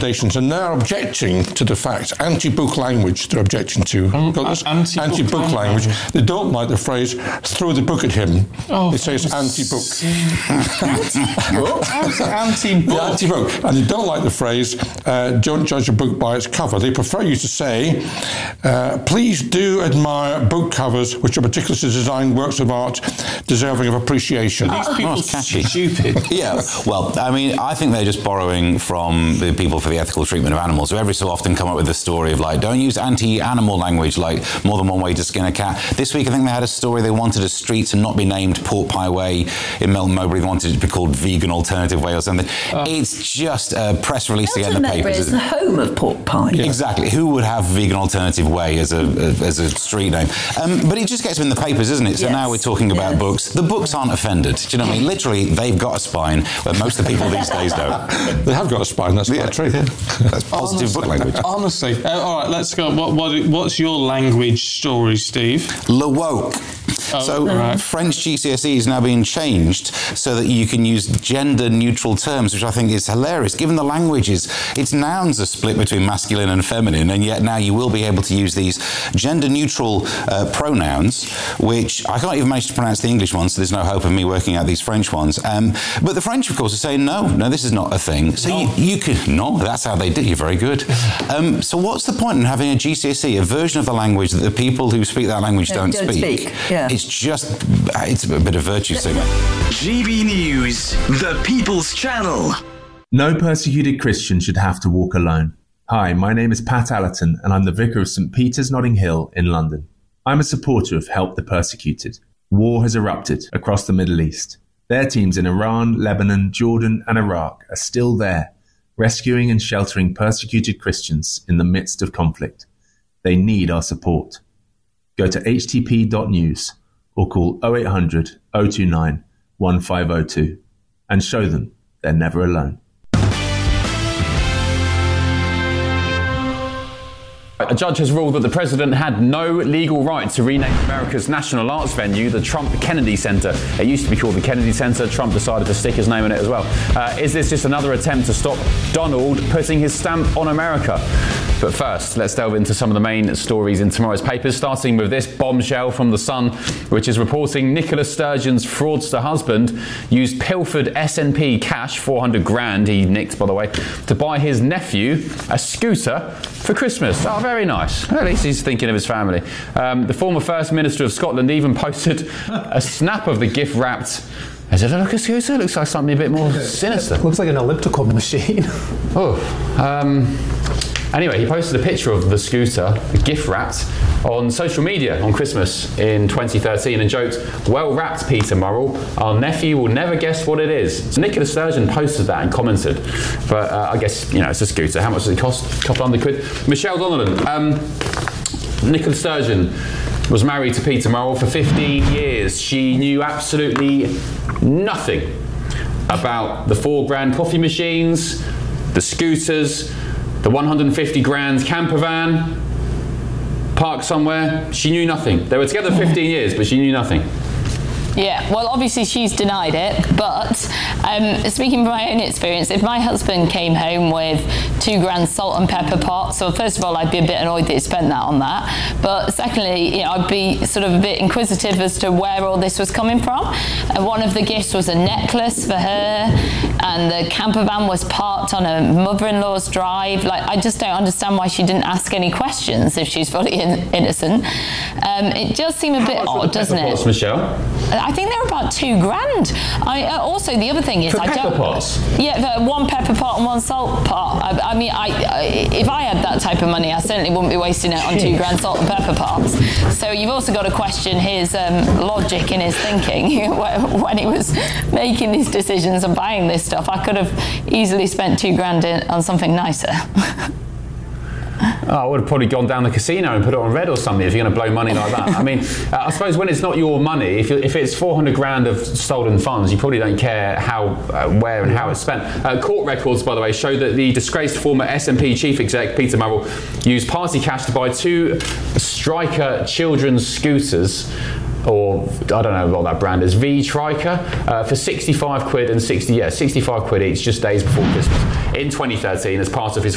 recommendations, and they're objecting to the fact, anti-book language they're objecting to. Anti-book language. They don't like the phrase, throw the book at him. It says anti-book. Anti-book. Anti-book. And they don't like the phrase, don't judge a book by its cover. They prefer you to say, please do admire book covers which are meticulously designed works of art deserving of appreciation. These people stupid. Yeah, well, I mean, I think they're just borrowing from the people for the ethical treatment of animals, who every so often come up with the story of, like, don't use anti-animal language, like more than one way to skin a cat. This week, I think they had a story, they wanted a street to not be named Pork Pie Way in Melton Mowbray. They wanted it to be called Vegan Alternative Way or something. It's just a press release to get in the papers. It's the home of pork pie. Yeah. Exactly. Who would have Vegan Alternative Way as a street name? But it just gets them in the papers, isn't it? So now we're talking about books. The books aren't offended. Do you know what I mean? Literally, they've got a spine, where most of the people these days don't. They have got a spine, that's quite true. That's positive book language. Honestly. All right, let's go. What's your language story, Steve? Le woke. French GCSE is now being changed so that you can use gender-neutral terms, which I think is hilarious. Given the languages, its nouns are split between masculine and feminine, and yet now you will be able to use these gender-neutral pronouns, which I can't even manage to pronounce the English ones, so there's no hope of me working out these French ones. But the French, of course, are saying, no, this is not a thing. So you could, that's how they did. You're very good. So what's the point in having a GCSE, a version of the language that the people who speak that language don't speak? Yeah. It's a bit of virtue signaling. GB News, the People's Channel. No persecuted Christian should have to walk alone. Hi, my name is Pat Allerton, and I'm the Vicar of St Peter's Notting Hill in London. I'm a supporter of Help the Persecuted. War has erupted across the Middle East. Their teams in Iran, Lebanon, Jordan, and Iraq are still there, rescuing and sheltering persecuted Christians in the midst of conflict. They need our support. Go to htp.news or call 0800 029 1502 and show them they're never alone. A judge has ruled that the president had no legal right to rename America's national arts venue the Trump Kennedy Center. It used to be called the Kennedy Center. Trump decided to stick his name in it as well. Is this just another attempt to stop Donald putting his stamp on America? But first, let's delve into some of the main stories in tomorrow's papers, starting with this bombshell from The Sun, which is reporting Nicola Sturgeon's fraudster husband used pilfered SNP cash, 400 grand he nicked, by the way, to buy his nephew a scooter for Christmas. Oh, very nice. At least he's thinking of his family. The former First Minister of Scotland even posted a snap of the gift wrapped. Is it a scooter? It looks like something a bit more sinister. Looks like an elliptical machine. Anyway, he posted a picture of the scooter, gift wrapped, on social media on Christmas in 2013 and joked, "Well wrapped, Peter Murrell. Our nephew will never guess what it is." So Nicola Sturgeon posted that and commented. But I guess, it's a scooter. How much does it cost? A couple £100. Michelle Donnellan. Nicola Sturgeon was married to Peter Murrell for 15 years. She knew absolutely nothing about the 4 grand coffee machines, the scooters, the 150 grand camper van parked somewhere. She knew nothing. They were together 15 years, but she knew nothing. Yeah, well, obviously she's denied it, but speaking from my own experience, if my husband came home with 2 grand salt and pepper pots, so first of all, I'd be a bit annoyed that he spent that on that, but secondly, I'd be sort of a bit inquisitive as to where all this was coming from. One of the gifts was a necklace for her, and the camper van was parked on her mother-in-law's drive. I just don't understand why she didn't ask any questions if she's fully innocent. It does seem a bit odd, doesn't it? Pots, Michelle? I think they're about 2 grand. Also, the other thing is, for pepper pots? Yeah, 1 pepper pot and 1 salt pot. If I had that type of money, I certainly wouldn't be wasting it on 2 grand salt and pepper pots. So you've also got to question his logic in his thinking when he was making these decisions and buying this stuff. I could have easily spent 2 grand on something nicer. I would have probably gone down the casino and put it on red or something if you're going to blow money like that. I suppose when it's not your money, if it's 400 grand of stolen funds, you probably don't care how, where and how it's spent. Court records, by the way, show that the disgraced former SNP chief exec, Peter Murrell, used party cash to buy 2 Striker children's scooters, or I don't know what that brand is, V-Triker, for 65 quid and 65 quid each, just days before Christmas in 2013 as part of his